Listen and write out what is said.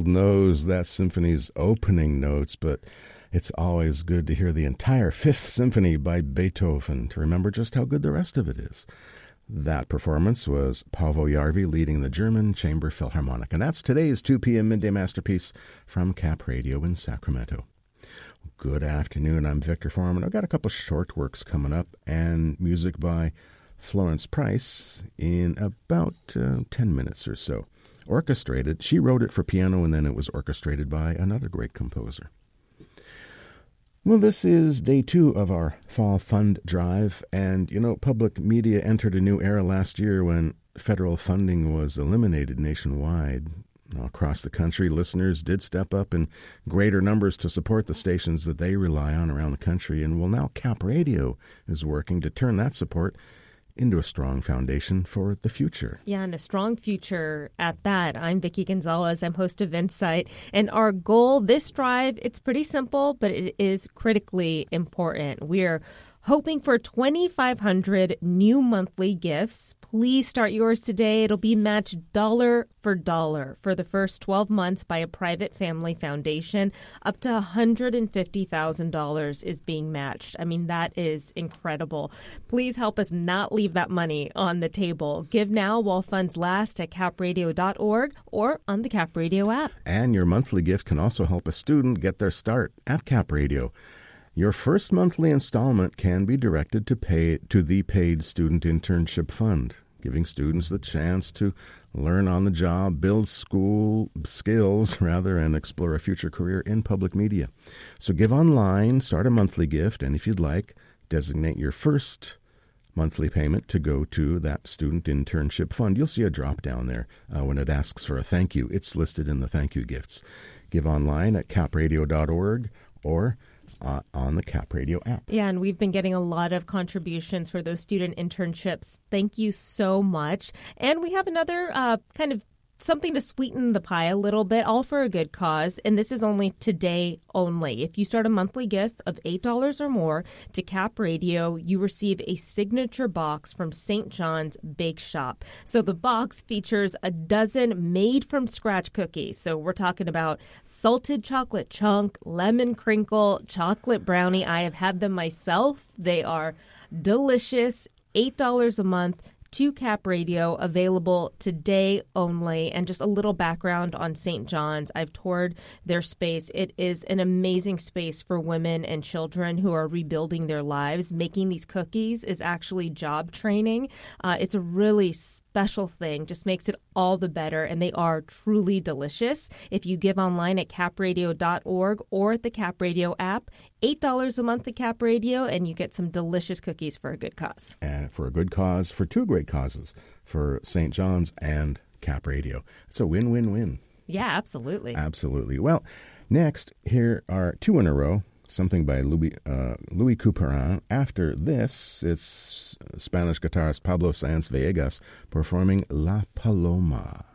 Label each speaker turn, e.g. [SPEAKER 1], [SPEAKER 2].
[SPEAKER 1] world knows that symphony's opening notes, but it's always good to hear the entire Fifth Symphony by Beethoven to remember just how good the rest of it is. That performance was Paavo Järvi leading the German Chamber Philharmonic. And that's today's 2 p.m. Midday Masterpiece from Cap Radio in Sacramento. Good afternoon. I'm Victor Foreman. I've got a couple short works coming up and music by Florence Price in about 10 minutes or so. Orchestrated. She wrote it for piano and then it was orchestrated by another great composer. Well, this is day 2 of our Fall Fund Drive, and, public media entered a new era last year when federal funding was eliminated nationwide. Across the country, listeners did step up in greater numbers to support the stations that they rely on around the country, and now Cap Radio is working to turn that support into a strong foundation for the future.
[SPEAKER 2] Yeah, and a strong future at that. I'm Vicki Gonzalez. I'm host of Insight. And our goal this drive, it's pretty simple, but it is critically important. We're hoping for 2,500 new monthly gifts. Please start yours today. It'll be matched dollar for dollar for the first 12 months by a private family foundation. Up to $150,000 is being matched. I mean, that is incredible. Please help us not leave that money on the table. Give now while funds last at capradio.org or on the Cap Radio app.
[SPEAKER 1] And your monthly gift can also help a student get their start at Cap Radio. Your first monthly installment can be directed to the Paid Student Internship Fund, giving students the chance to learn on the job, build school skills, and explore a future career in public media. So give online, start a monthly gift, and if you'd like, designate your first monthly payment to go to that Student Internship Fund. You'll see a drop down there when it asks for a thank you. It's listed in the thank you gifts. Give online at capradio.org or on the Cap Radio app.
[SPEAKER 2] Yeah, and we've been getting a lot of contributions for those student internships. Thank you so much. And we have another kind of something to sweeten the pie a little bit, all for a good cause. And this is only today only. If you start a monthly gift of $8 or more to Cap Radio, you receive a signature box from St. John's Bake Shop. So the box features a dozen made-from-scratch cookies. So we're talking about salted chocolate chunk, lemon crinkle, chocolate brownie. I have had them myself. They are delicious. $8 a month. To Cap Radio, available today only. And just a little background on St. John's. I've toured their space. It is an amazing space for women and children who are rebuilding their lives. Making these cookies is actually job training. It's a really special thing. Just makes it all the better. And they are truly delicious. If you give online at capradio.org or at the Cap Radio app, $8 a month at Cap Radio, and you get some delicious cookies for a good cause.
[SPEAKER 1] And for a good cause, for two great causes, for St. John's and Cap Radio. It's a win-win-win.
[SPEAKER 2] Yeah, absolutely.
[SPEAKER 1] Absolutely. Well, next, here are 2 in a row, something by Louis Couperin. After this, it's Spanish guitarist Pablo Sáenz Villegas performing La Paloma.